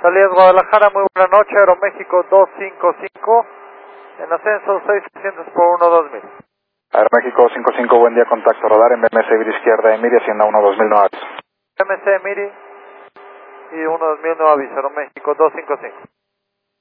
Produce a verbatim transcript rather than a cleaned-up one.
Salida Guadalajara, muy buena noche, Aeroméxico dos cinco cinco, en ascenso seis seiscientos por uno dos mil. Aeroméxico cinco cinco, buen día, contacto radar en B M C Vira izquierda de Miri, haciendo uno dos mil nueve. B M C Miri y uno dos mil nueve aviso, Aeroméxico dos cinco cinco.